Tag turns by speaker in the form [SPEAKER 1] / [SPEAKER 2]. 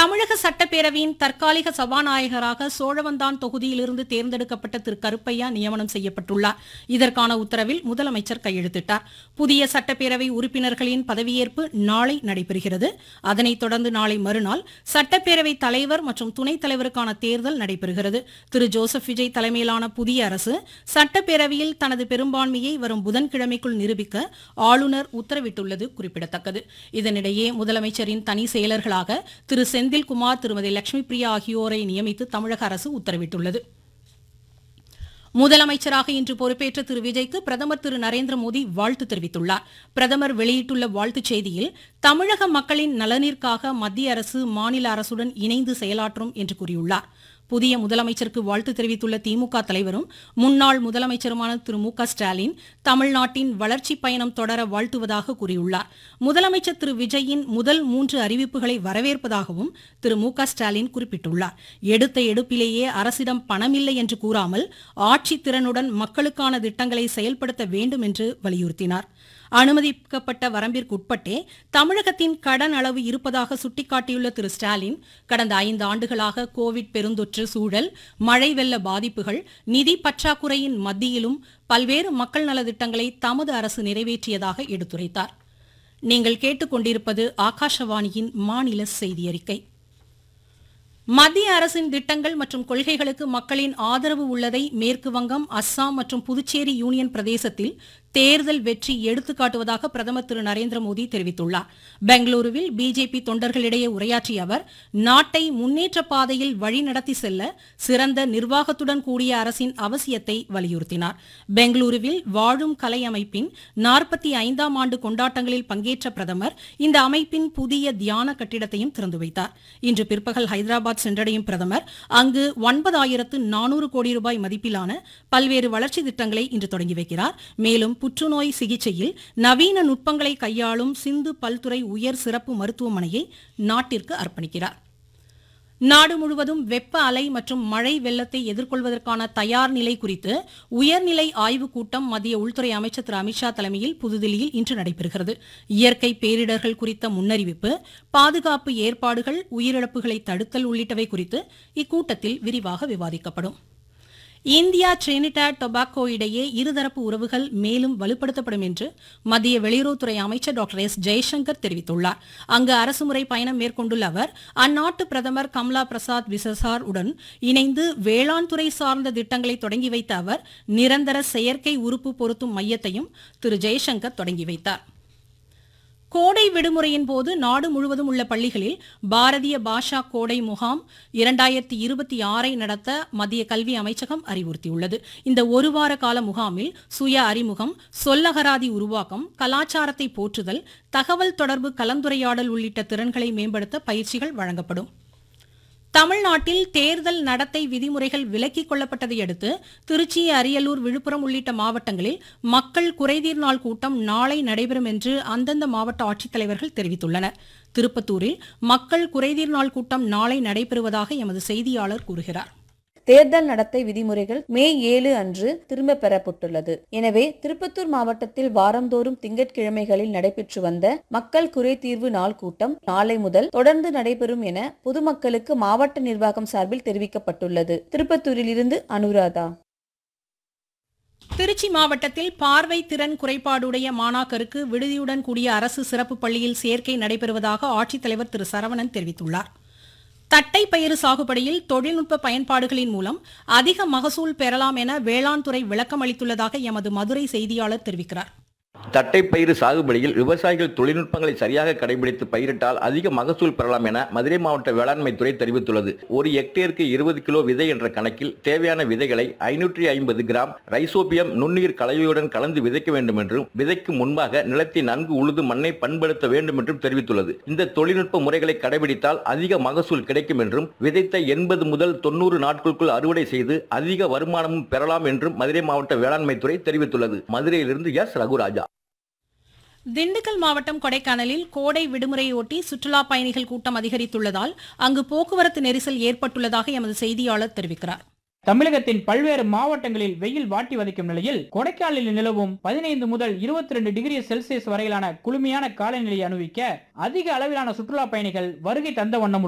[SPEAKER 1] தமிழக சட்டப்பேரவையின் தற்காலிக சபாநாயகராக சோழவந்தான் தொகுதியிலிருந்து தேர்ந்தெடுக்கப்பட்ட திரு கருப்பையா நியமனம் செய்யப்பட்டுள்ளார். இதற்கான உத்தரவில் முதலமைச்சர் கையெழுத்திட்டார். புதிய சட்டப்பேரவை உறுப்பினர்களின் பதவியேற்பு நாளை நடைபெறுகிறது. அதனைத் தொடர்ந்து நாளை மறுநாள் சட்டப்பேரவை தலைவர் மற்றும் துணைத் தலைவருக்கான தேர்தல் நடைபெறுகிறது. திரு ஜோசப் விஜய் தலைமையிலான புதிய அரசு சட்டப்பேரவையில் தனது பெரும்பான்மையை வரும் புதன்கிழமைக்குள் நிரூபிக்க ஆளுநர் உத்தரவிட்டுள்ளது குறிப்பிடத்தக்கது. இதனிடையே முதலமைச்சரின் தனி செயலர்களாக திரு செந்தில்குமார், திருமதி லட்சுமி பிரியா ஆகியோரை நியமித்து தமிழக அரசு உத்தரவிட்டுள்ளது. முதலமைச்சராக இன்று பொறுப்பேற்ற திரு விஜய்க்கு பிரதமர் திரு நரேந்திர மோடி வாழ்த்து தெரிவித்துள்ளார். பிரதமர் வெளியிட்டுள்ள வாழ்த்துச் செய்தியில் தமிழக மக்களின் நலனிற்காக மத்திய அரசு மாநில அரசுடன் இணைந்து செயலாற்றும் என்று கூறியுள்ளார். புதிய முதலமைச்சருக்கு வாழ்த்து தெரிவித்துள்ள திமுக தலைவரும் முன்னாள் முதலமைச்சருமான திரு மு க ஸ்டாலின் தமிழ்நாட்டின் வளர்ச்சிப் பயணம் தொடர வாழ்த்துவதாக கூறியுள்ளார். முதலமைச்சர் திரு விஜயின் முதல் 3 அறிவிப்புகளை வரவேற்பதாகவும் திரு மு க ஸ்டாலின் குறிப்பிட்டுள்ளார். எடுத்த எடுப்பிலேயே அரசிடம் பணமில்லை என்று கூறாமல் ஆட்சி திறனுடன் மக்களுக்கான திட்டங்களை செயல்படுத்த வேண்டும் என்று வலியுறுத்தினார். அனுமதிக்கப்பட்ட வரம்பிற்குட்பட்டே தமிழகத்தின் கடன் அளவு இருப்பதாக சுட்டிக்காட்டியுள்ள திரு ஸ்டாலின், கடந்த 5 ஆண்டுகளாக கோவிட் பெருந்தொற்று சூழல், மழை வெள்ள பாதிப்புகள், நிதி பற்றாக்குறையின் மத்தியிலும் பல்வேறு மக்கள் நலத்திட்டங்களை தமது அரசு நிறைவேற்றியதாக எடுத்துரைத்தார். நீங்கள் கேட்டுக்கொண்டிருப்பது ஆகாஷவாணியின் மாநில செய்தி அறிக்கை. மத்திய அரசின் திட்டங்கள் மற்றும் கொள்கைகளுக்கு மக்களின் ஆதரவு உள்ளதை மேற்கு வங்கம், அஸ்ஸாம் மற்றும் புதுச்சேரி யூனியன் பிரதேசத்தில் தேர்தல் வெற்றி எடுத்துக்காட்டுவதாக பிரதமர் திரு நரேந்திர மோடி தெரிவித்துள்ளார். பெங்களூருவில் பிஜேபி தொண்டர்களிடையே உரையாற்றிய அவர், நாட்டை முன்னேற்ற பாதையில் வழிநடத்தி செல்ல சிறந்த நிர்வாகத்துடன் கூடிய அரசின் அவசியத்தை வலியுறுத்தினார். பெங்களூருவில் வாழும் கலை அமைப்பின் 45ஆம் ஆண்டு கொண்டாட்டங்களில் பங்கேற்ற பிரதமர் இந்த அமைப்பின் புதிய தியான கட்டிடத்தையும் திறந்து வைத்தார். இன்று பிற்பகல் ஹைதராபாத் சென்றடையும் பிரதமர் அங்கு 9400 கோடி ரூபாய் மதிப்பிலான பல்வேறு வளர்ச்சி திட்டங்களை இன்று தொடங்கி வைக்கிறார். மேலும் புற்றுநோய் சிகிச்சையில் நவீன நுட்பங்களை கையாளும் சிந்து பல்துறை உயர் சிறப்பு மருத்துவமனையை நாட்டிற்கு அர்ப்பணிக்கிறார். நாடு முழுவதும் வெப்ப அலை மற்றும் மழை வெள்ளத்தை எதிர்கொள்வதற்கான தயார் நிலை குறித்து உயர்நிலை ஆய்வுக் கூட்டம் மத்திய உள்துறை அமைச்சர் திரு அமித்ஷா தலைமையில் புதுதில்லியில் இன்று நடைபெறுகிறது. இயற்கை பேரிடர்கள் குறித்த முன்னறிவிப்பு, பாதுகாப்பு ஏற்பாடுகள், உயிரிழப்புகளை தடுத்தல் உள்ளிட்டவை குறித்து இக்கூட்டத்தில் விரிவாக விவாதிக்கப்படும். இந்தியா டிரினிடாட் டொபாகோ இடையே இருதரப்பு உறவுகள் மேலும் வலுப்படுத்தப்படும் என்று மத்திய வெளியுறவுத்துறை அமைச்சர் டாக்டர் எஸ் ஜெய்சங்கர் தெரிவித்துள்ளார். அங்கு அரசுமுறை பயணம் மேற்கொண்டுள்ள அவர் அந்நாட்டு பிரதமர் கம்லா பிரசாத் விசசார் உடன் இணைந்து வேளாண் துறை சார்ந்த திட்டங்களை தொடங்கி வைத்த அவர் நிரந்தர செயற்கை உறுப்பு பொருத்தும் மையத்தையும் திரு ஜெய்சங்கர் தொடங்கி வைத்தார். கோடை விடுமுறையின் போது நாடு முழுவதும் உள்ள பள்ளிகளில் பாரதிய பாஷா கோடை முகாம் 2026 நடத்த மத்திய கல்வி அமைச்சகம் அறிவுறுத்தியுள்ளது. இந்த ஒரு வார கால முகாமில் சுய அறிமுகம், சொல்லகராதி உருவாக்கம், கலாச்சாரத்தை போற்றுதல், தகவல் தொடர்பு கலந்துரையாடல் உள்ளிட்ட திறன்களை மேம்படுத்த பயிற்சிகள் வழங்கப்படும். தமிழ்நாட்டில் தேர்தல் நடத்தை விதிமுறைகள் விலக்கிக் கொள்ளப்பட்டதை அடுத்து திருச்சி, அரியலூர், விழுப்புரம் உள்ளிட்ட மாவட்டங்களில் மக்கள் குறைதீர் நாள் கூட்டம் நாளை நடைபெறும் என்று அந்தந்த மாவட்ட ஆட்சித்தலைவர்கள் தெரிவித்துள்ளனர். திருப்பத்தூரில் மக்கள் குறைதீர் நாள் கூட்டம் நாளை நடைபெறுவதாக எமது செய்தியாளர் கூறுகிறார்.
[SPEAKER 2] தேர்தல் நடத்தை விதிமுறைகள் மே 7 அன்று திரும்ப பெறப்பட்டுள்ளது. எனவே திருப்பத்தூர் மாவட்டத்தில் வாரந்தோறும் திங்கட்கிழமைகளில் நடைபெற்று வந்த மக்கள் குறைதீர்வு நாள் கூட்டம் நாளை முதல் தொடர்ந்து நடைபெறும் என பொதுமக்களுக்கு மாவட்ட நிர்வாகம் சார்பில் தெரிவிக்கப்பட்டுள்ளது. திருப்பத்தூரில் இருந்து அனுராதா.
[SPEAKER 1] திருச்சி மாவட்டத்தில் பார்வை திறன் குறைபாடுடைய மாணாக்கருக்கு விடுதியுடன் கூடிய அரசு சிறப்பு பள்ளியில் சேர்க்கை நடைபெறுவதாக ஆட்சித்தலைவர் திரு சரவணன் தெரிவித்துள்ளார். தட்டை பயிறு சாகுபடியில் தொழில்நுட்ப பயன்பாடுகளின் மூலம் அதிக மகசூல் பெறலாம் என வேளாண் துறை விளக்கம் அளித்துள்ளதாக எமது மதுரை செய்தியாளர் தெரிவிக்கிறார்.
[SPEAKER 3] தட்டைப்பயிறு சாகுபடியில் விவசாயிகள் தொழில்நுட்பங்களை சரியாக கடைபிடித்து பயிரிட்டால் அதிக மகசூல் பெறலாம் என மதுரை மாவட்ட வேளாண்மை துறை தெரிவித்துள்ளது. ஒரு ஹெக்டேருக்கு 20 கிலோ விதை என்ற கணக்கில் தேவையான விதைகளை 550 கிராம் ரைசோபியம் நுண்ணுயிர் கலவையுடன் கலந்து விதைக்க வேண்டும் என்றும், விதைக்கு முன்பாக நிலத்தை நன்கு உழுது மண்ணை பண்படுத்த வேண்டும் என்றும் தெரிவித்துள்ளது. இந்த தொழில்நுட்ப முறைகளை கடைபிடித்தால் அதிக மகசூல் கிடைக்கும் என்றும், விதைத்த 80 முதல் 90 நாட்களுக்குள் அறுவடை செய்து அதிக வருமானமும் பெறலாம் என்றும் மதுரை மாவட்ட வேளாண்மை துறை தெரிவித்துள்ளது. மதுரையிலிருந்து எஸ் ரகுராஜா.
[SPEAKER 1] திண்டுக்கல் மாவட்டம் கொடைக்கானலில் கோடை விடுமுறையொட்டி சுற்றுலா பயணிகள் கூட்டம் அதிகரித்துள்ளதால் அங்கு போக்குவரத்து நெரிசல் ஏற்பட்டுள்ளதாக எமது செய்தியாளர் தெரிவிக்கிறார்.
[SPEAKER 4] தமிழகத்தின் பல்வேறு மாவட்டங்களில் வெயில் வாட்டி வதைக்கும் நிலையில் கொடைக்கானலில் நிலவும் 15 முதல் 22 டிகிரி செல்சியஸ் வரையிலான குளுமையான காலநிலையை அனுபவிக்க அதிக அளவிலான சுற்றுலா பயணிகள் வருகை தந்த வண்ணம்